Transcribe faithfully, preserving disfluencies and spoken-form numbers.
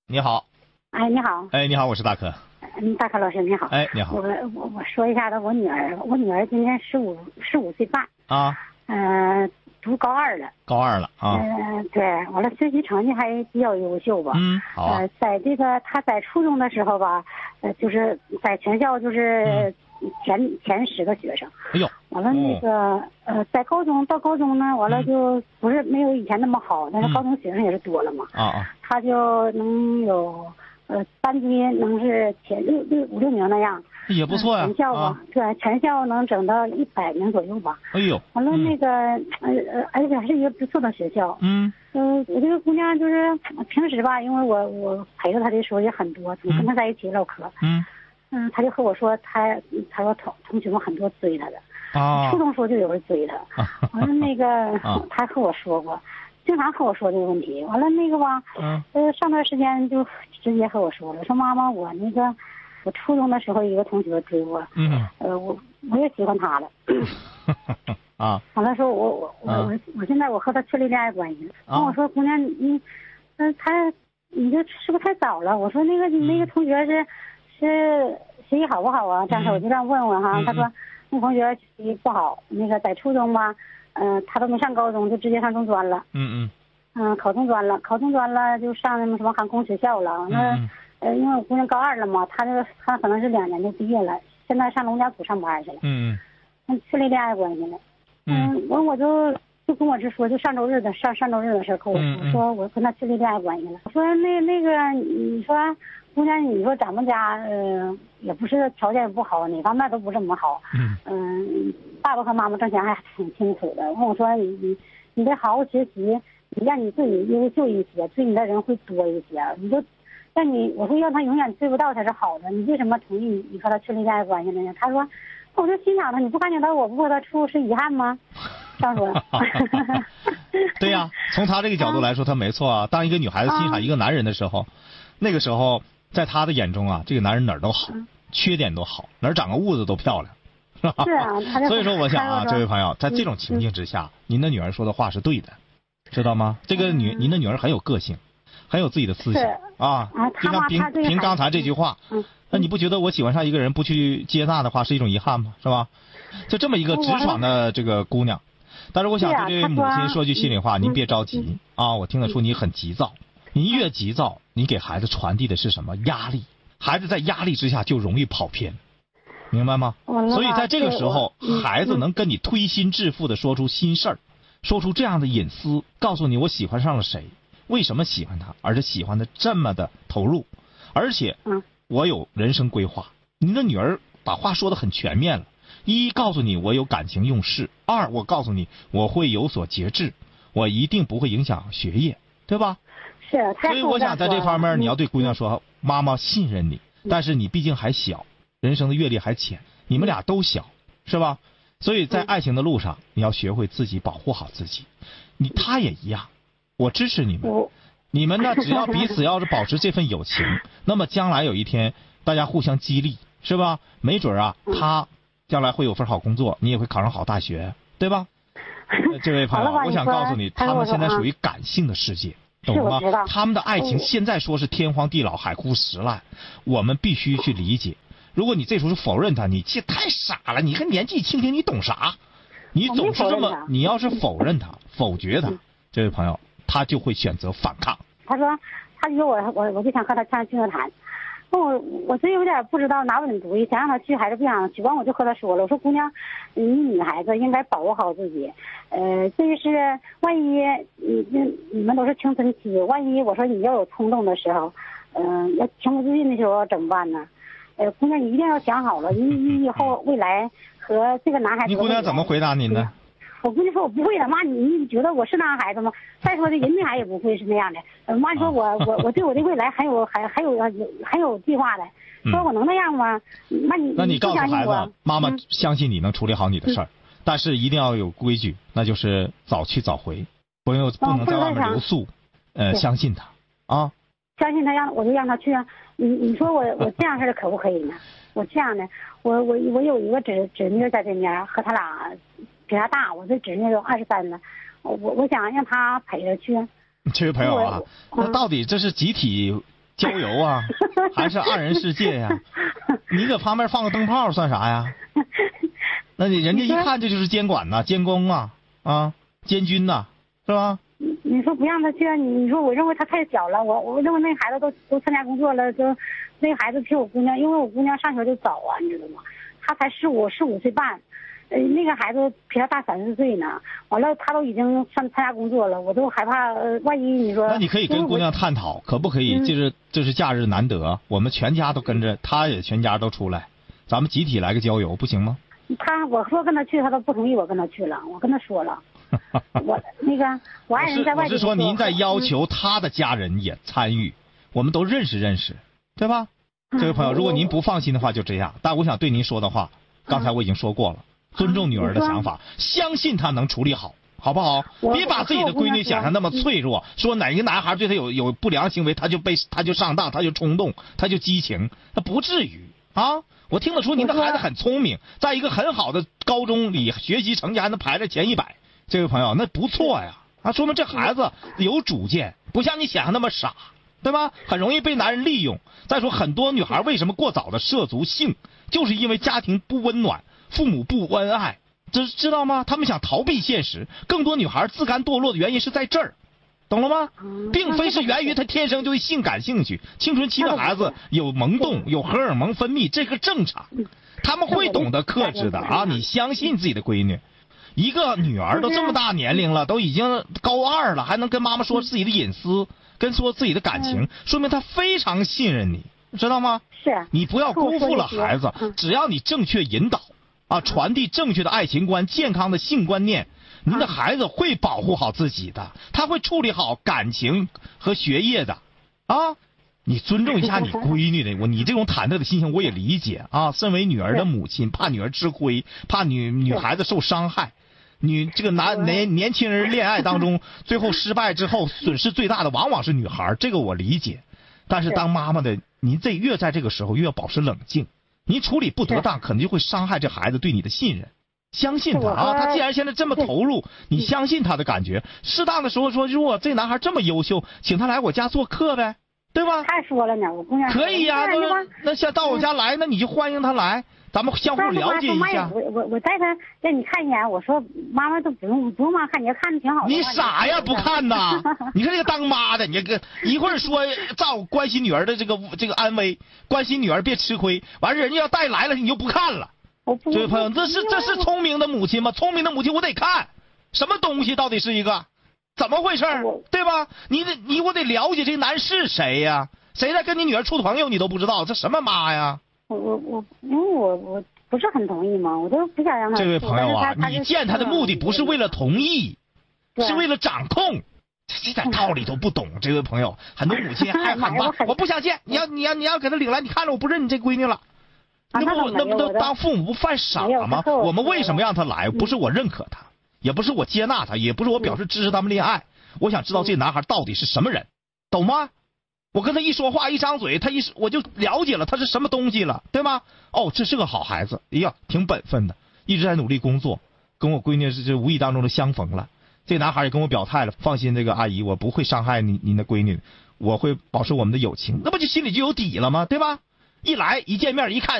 你好。 哎，你好。 哎，你好，我是大可。 嗯，大可老师你好。 哎，你好。 我我我说一下子我女儿，我女儿今年十五十五岁半。 啊。 嗯、呃，读高二了。 高二了啊。 嗯、呃，对，完了学习成绩还比较优秀吧。 嗯，好、啊。 呃，在这个她在初中的时候吧，呃，就是在全校就是前、嗯、前十个学生。 哎呦。 完了那个、哦、呃，在高中到高中呢，完了就不是没有以前那么好，嗯、但是高中学生也是多了嘛。 啊啊。 她就能有。呃，班级能是前六六五六名那样， 也不错呀、啊。 全校吧， 啊、 对，全校能整到一百名左右吧。 哎呦， 完了那个，嗯、呃呃，而且还是一个不错的学校。 嗯。 嗯、呃，我这个姑娘就是平时吧，因为我我陪着她的时候也很多，总跟她在一起唠嗑。 嗯。 嗯，她就和我说，她她说同同学们很多追她的。 啊。 初中时候就有人追她。完了那个， 啊、 她和我说过。经常和我说这个问题，完了那个吧， 嗯， 呃，上段时间就直接和我说了，说妈妈，我那个我初中的时候一个同学追我， 嗯， 呃，我我也喜欢他了， 啊， 完了说我我我我我现在我和他确立恋爱关系了，跟我说姑娘你，嗯，他你这是不是太早了？我说那个你那个同学是是学习好不好啊？这样式我就这样问问哈，他说那同学学习不好，那个在初中吧。嗯、呃，他都没上高中，就直接上中专了。 嗯嗯。 嗯、呃，考中专了，考中专了就上什么什么航空学校了。那、 嗯、 呃，因为我姑娘高二了嘛，她这个她可能是两年就毕业了，现在上农家组上班去了。 嗯嗯。确立恋爱关系了。 嗯。 完、嗯、我就就跟我这说，就上周日的上上周日的事跟我说， 嗯嗯说我跟他确立恋爱关系了。我说那那个你说姑娘，你说咱们家呃也不是条件不好，哪方面都不这么好。 嗯。 嗯、呃，爸爸和妈妈挣钱还挺辛苦的。问我说你你你得好好学习，你让你自己优秀一些，追你的人会多一些。你就让你我说让他永远追不到才是好的。你为什么同意你和他确立恋爱关系呢？他说，我就心想他，你不感觉到我不和他处是遗憾吗？这样说。 对呀、啊，从他这个角度来说，他没错啊。当一个女孩子欣赏一个男人的时候，啊、那个时候在他的眼中啊，这个男人哪儿都好，嗯、缺点都好，哪儿长个痦子都漂亮。 是啊， 所以说我想啊，这位朋友，在这种情境之下，嗯、您的女儿说的话是对的，知道吗？这个女，嗯、您的女儿很有个性，很有自己的思想啊。就像凭凭刚才这句话，嗯、那你不觉得我喜欢上一个人不去接纳的话是一种遗憾吗？是吧？就这么一个直爽的这个姑娘，但是我想对这位母亲说句心里话，您别着急啊，我听得出你很急躁，您越急躁，你给孩子传递的是什么压力？孩子在压力之下就容易跑偏。明白吗？所以在这个时候，孩子能跟你推心置腹的说出心事儿，说出这样的隐私，告诉你我喜欢上了谁，为什么喜欢他，而且喜欢的这么的投入，而且我有人生规划。您的女儿把话说得很全面了，一告诉你我有感情用事，二我告诉你我会有所节制，我一定不会影响学业，对吧？ 是。 所以我想在这方面你要对姑娘说，妈妈信任你，但是你毕竟还小。人生的阅历还浅，你们俩都小，是吧？所以在爱情的路上，你要学会自己保护好自己。你他也一样，我支持你们。你们呢，只要彼此要是保持这份友情，那么将来有一天大家互相激励，是吧？没准啊，他将来会有份好工作，你也会考上好大学，对吧？这位朋友，我想告诉你，他们现在属于感性的世界。懂吗？他们的爱情现在说是天荒地老、海枯石烂，我们必须去理解。如果你这时候是否认他，你这太傻了，你看年纪轻轻，你懂啥？你总是这么，你要是否认他、否决他，这位朋友，他就会选择反抗。 他说，他约我，我我就想和他上军乐坛。我我这有点不知道拿稳主意，想让他去还是不想去。完我就和他说了，我说姑娘，你女孩子应该保护好自己。呃，这是万一你你你们都是青春期，万一我说你要有冲动的时候，嗯、呃，要情不自禁的时候怎么办呢？呃，姑娘，你一定要想好了，你你以后未来和这个男孩子。 你姑娘怎么回答您呢？ 我姑娘说我不会的，妈，你你觉得我是男孩子吗？再说的人家还也不会是那样的。呃，妈说我我我对我的未来还有还还有还有计划的，说我能那样吗？那你那你告诉孩子，妈妈相信你能处理好你的事儿，嗯、但是一定要有规矩，那就是早去早回，不用不能在外面留宿。呃，相信他啊。 相信他让我就让他去啊！你你说我我这样式的可不可以呢？我这样的，我我我有一个侄侄女在这边，和他俩比他大，我这侄女有二十三了，我我想让他陪着去。 这位朋友啊，那到底这是集体郊游啊，还是二人世界呀、啊？你搁旁边放个灯泡算啥呀？那你人家一看这就是监管呐、监工啊啊，监军呐、啊，是吧？ 你说不让他去，你说我认为他太小了，我我认为那孩子都都参加工作了，就那个孩子比我姑娘，因为我姑娘上学就早啊，你知道吗？他才十五十五岁半。呃，那个孩子比他大三四岁呢，完了他都已经上参加工作了，我都害怕，呃，万一你说。 那你可以跟姑娘探讨，可不可以？就是就是假日难得，我们全家都跟着，他也全家都出来，咱们集体来个郊游，不行吗？ 他我说跟他去，他都不同意我跟他去了，我跟他说了，我那个我爱人在外地。 我是说您在要求他的家人也参与，我们都认识认识，对吧？这位朋友，如果您不放心的话，就这样。但我想对您说的话，刚才我已经说过了。尊重女儿的想法，相信她能处理好，好不好？别把自己的闺女想象那么脆弱，说哪个男孩对她有有不良行为，他就被他就上当，他就冲动，他就激情，他不至于啊！我听得出您的孩子很聪明，在一个很好的高中里学习成绩还能排在前一百，这位朋友那不错呀！啊，说明这孩子有主见，不像你想象那么傻，对吧？很容易被男人利用。再说很多女孩为什么过早的涉足性，就是因为家庭不温暖。父母不恩爱，这知道吗？他们想逃避现实，更多女孩自甘堕落的原因是在这儿，懂了吗？并非是源于她天生就对性感兴趣。青春期的孩子有萌动，有荷尔蒙分泌，这个正常，他们会懂得克制的啊！你相信自己的闺女，一个女儿都这么大年龄了，都已经高二了，还能跟妈妈说自己的隐私，跟说自己的感情，说明她非常信任你，知道吗？ 是。 你不要辜负了孩子，只要你正确引导。啊，传递正确的爱情观、健康的性观念，您的孩子会保护好自己的，他会处理好感情和学业的，啊，你尊重一下你闺女的，我你这种忐忑的心情我也理解啊。身为女儿的母亲，怕女儿吃亏，怕女女孩子受伤害，女这个男年年轻人恋爱当中最后失败之后，损失最大的往往是女孩，这个我理解。但是当妈妈的，您这越在这个时候越要保持冷静。你处理不得当，可能就会伤害这孩子对你的信任。相信他啊，他既然现在这么投入，你相信他的感觉。适当的时候说，如果这男孩这么优秀，请他来我家做客呗，对吧？ 他说了呢，我姑娘可以呀、啊，那那先到我家来，那你就欢迎他来，咱们相互了解一下。 我我我带他带你看一眼，我说妈妈都不用不用妈看，你要看着挺好的。 你傻呀，不看呐？你看这个当妈的，你这个一会儿说照关心女儿的这个这个安危，关心女儿别吃亏，完事人家要带来了，你就不看了。这位朋友，这是这是聪明的母亲吗？聪明的母亲我得看，什么东西到底是一个，怎么回事，对吧？你得你我得了解这个男是谁呀？谁在跟你女儿处朋友你都不知道，这什么妈呀？ 我我我，因为我我不是很同意嘛，我都不想让他。 这位朋友啊，你见他的目的不是为了同意，是为了掌控，这点道理都不懂。这位朋友，很多母亲还喊妈，我不想见，你要你要你要给他领来，你看着我不认你这闺女了。那不那不当父母不犯傻吗？我们为什么让他来？不是我认可他，也不是我接纳他，也不是我表示支持他们恋爱。我想知道这男孩到底是什么人，懂吗？我跟他一说话一张嘴，他一我就了解了他是什么东西了，对吗？哦，这是个好孩子，哎呀，挺本分的，一直在努力工作，跟我闺女是这无意当中的相逢了。这男孩也跟我表态了，放心，这个阿姨，我不会伤害你您的闺女，我会保持我们的友情，那不就心里就有底了吗？对吧？一来一见面一看。